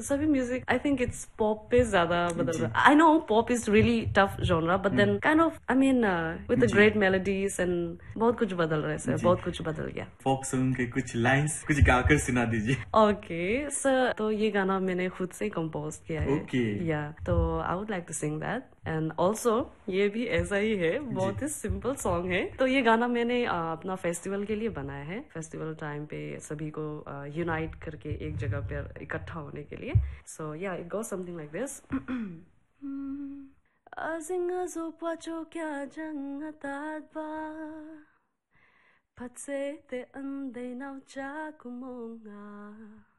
सभी music I think it's pop पे ज्यादा बदल रहा। I know pop is really tough genre, but then kind of I mean with the great melodies and बहुत कुछ बदल रहा है सर, बहुत कुछ बदल गया। फोक सॉन्ग के कुछ लाइंस कुछ गाकर सुना दीजिए। ओके सर, तो ये गाना मैंने खुद से कंपोज किया है। ओके या तो I would like to sing that, and also ये भी ऐसा ही है, बहुत ही सिंपल सॉन्ग है। तो ये गाना मैंने अपना फेस्टिवल के लिए बनाया है, फेस्टिवल टाइम पे सभी को यूनाइट करके एक जगह पर इकट्ठा होने के लिए। सो या it goes something like this. Azinga pacho kya jangatat ba Patse te ande nau cha kumonga